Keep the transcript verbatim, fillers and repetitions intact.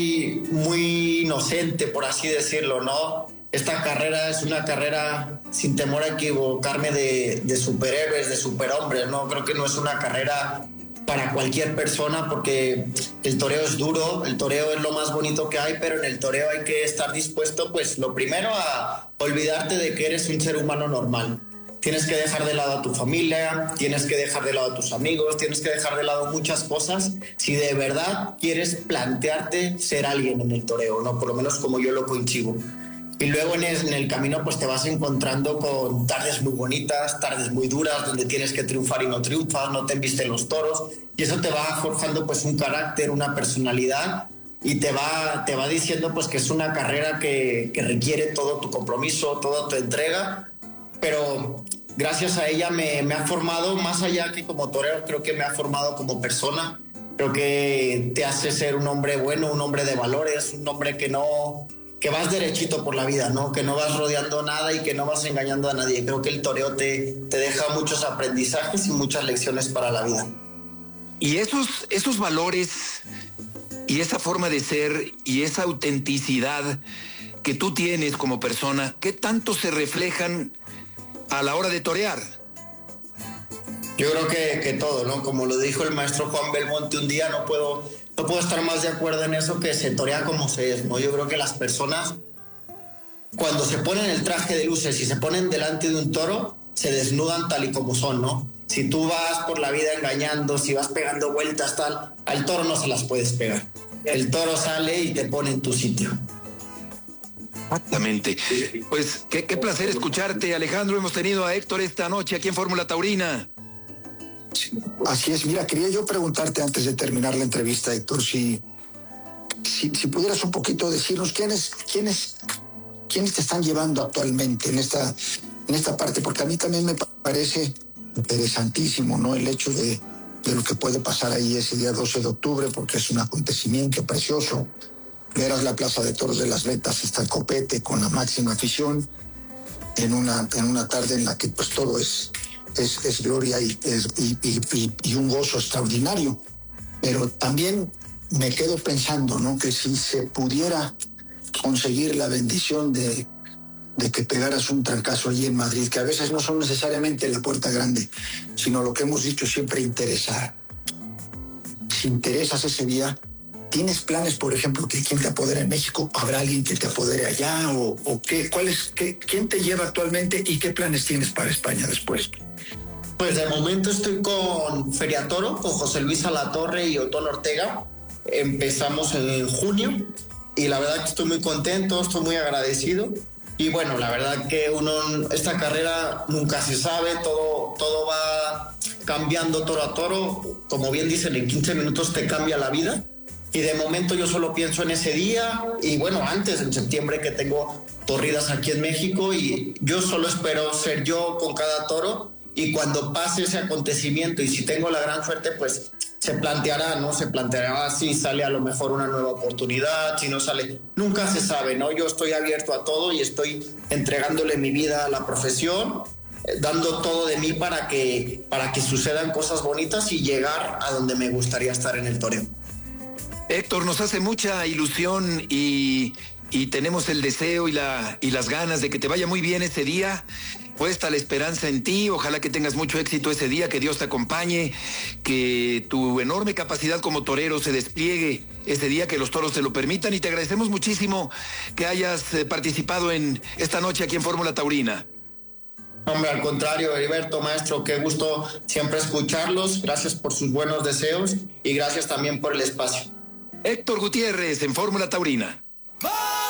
muy inocente, por así decirlo, ¿no? Esta carrera es una carrera, sin temor a equivocarme, de, de superhéroes, de superhombres, ¿no? Creo que no es una carrera para cualquier persona, porque el toreo es duro, el toreo es lo más bonito que hay, pero en el toreo hay que estar dispuesto, pues lo primero, a olvidarte de que eres un ser humano normal. Tienes que dejar de lado a tu familia, tienes que dejar de lado a tus amigos, tienes que dejar de lado muchas cosas si de verdad quieres plantearte ser alguien en el toreo, ¿no? Por lo menos como yo lo concibo. Y luego en el, en el camino pues te vas encontrando con tardes muy bonitas, tardes muy duras, donde tienes que triunfar y no triunfas, no te embisten los toros, y eso te va forjando pues un carácter, una personalidad, y te va, te va diciendo pues que es una carrera que, que requiere todo tu compromiso, toda tu entrega, pero gracias a ella me, me ha formado, más allá que como torero, creo que me ha formado como persona. Creo que te hace ser un hombre bueno, un hombre de valores, un hombre que no, que vas derechito por la vida, ¿no? Que no vas rodeando nada y que no vas engañando a nadie. Creo que el toreo te, te deja muchos aprendizajes y muchas lecciones para la vida. Y esos, esos valores y esa forma de ser y esa autenticidad que tú tienes como persona, ¿qué tanto se reflejan a la hora de torear? Yo creo que, que todo, ¿no? Como lo dijo el maestro Juan Belmonte un día, no puedo, no puedo estar más de acuerdo en eso, que se torea como se es, ¿no? Yo creo que las personas, cuando se ponen el traje de luces y se ponen delante de un toro, se desnudan tal y como son, ¿no? Si tú vas por la vida engañando, si vas pegando vueltas, tal, al toro no se las puedes pegar. El toro sale y te pone en tu sitio. Exactamente. Pues qué, qué placer escucharte, Alejandro. Hemos tenido a Héctor esta noche aquí en Fórmula Taurina. Así es. Mira, quería yo preguntarte antes de terminar la entrevista, Héctor, si, si, si pudieras un poquito decirnos quiénes, quiénes, quiénes te están llevando actualmente en esta, en esta parte, porque a mí también me parece interesantísimo, ¿no? El hecho de, de lo que puede pasar ahí ese día doce de octubre, porque es un acontecimiento precioso. Verás la Plaza de Toros de Las Vetas, está el copete con la máxima afición, en una, en una tarde en la que pues todo es, es, es gloria y, es, y, y, y un gozo extraordinario. Pero también me quedo pensando, ¿no? Que si se pudiera conseguir la bendición de, de que pegaras un trancazo allí en Madrid, que a veces no son necesariamente la puerta grande, sino lo que hemos dicho siempre, interesar. Si interesas ese día, ¿tienes planes, por ejemplo, que quien te apodere en México? ¿Habrá alguien que te apodere allá? ¿O, o qué, cuál es, qué, quién te lleva actualmente y qué planes tienes para España después? Pues de momento estoy con Feria Toro, con José Luis Alatorre y Otón Ortega. Empezamos en junio y la verdad que estoy muy contento, estoy muy agradecido. Y bueno, la verdad que uno, esta carrera nunca se sabe, todo, todo va cambiando toro a toro. Como bien dicen, en quince minutos te cambia la vida. Y de momento yo solo pienso en ese día y bueno, antes, en septiembre, que tengo corridas aquí en México, y yo solo espero ser yo con cada toro, y cuando pase ese acontecimiento y si tengo la gran suerte, pues se planteará, ¿no? Se planteará si sale a lo mejor una nueva oportunidad, si no sale, nunca se sabe, ¿no? Yo estoy abierto a todo y estoy entregándole mi vida a la profesión, eh, dando todo de mí para que, para que sucedan cosas bonitas y llegar a donde me gustaría estar en el toreo. Héctor, nos hace mucha ilusión y, y tenemos el deseo y, la, y las ganas de que te vaya muy bien ese día. Puesta la esperanza en ti, ojalá que tengas mucho éxito ese día, que Dios te acompañe, que tu enorme capacidad como torero se despliegue ese día, que los toros te lo permitan, y te agradecemos muchísimo que hayas participado en esta noche aquí en Fórmula Taurina. Hombre, al contrario, Heriberto, maestro, qué gusto siempre escucharlos, gracias por sus buenos deseos y gracias también por el espacio. Héctor Gutiérrez en Fórmula Taurina.